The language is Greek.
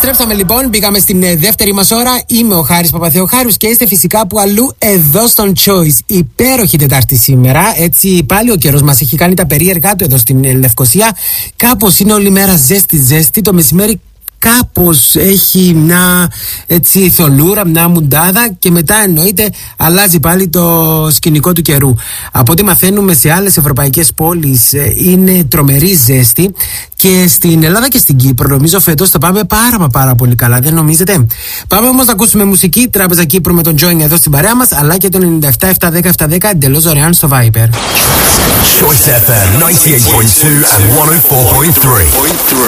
Επιστρέψαμε λοιπόν, μπήκαμε στην δεύτερη μας ώρα. Είμαι ο Χάρης Παπαθεοχάρους και είστε φυσικά που αλλού εδώ στον Choice. Υπέροχη Τετάρτη σήμερα. Έτσι πάλι ο καιρός μας έχει κάνει τα περίεργά του εδώ στην Λευκοσία. Κάπως είναι όλη μέρα ζέστη. Το μεσημέρι κάπως έχει μια έτσι θολούρα, μια μουντάδα και μετά εννοείται αλλάζει πάλι το σκηνικό του καιρού. Από ό,τι μαθαίνουμε σε άλλες ευρωπαϊκές πόλεις είναι τρομερή ζέστη και στην Ελλάδα και στην Κύπρο νομίζω φέτος θα πάμε πάρα πολύ καλά, δεν νομίζετε? Πάμε όμως να ακούσουμε μουσική, Τράπεζα Κύπρου με τον Join εδώ στην παρέα μας, αλλά και τον 97-710-710 εντελώς δωρεάν στο Viber. Choice FM 98.2 and 104.3.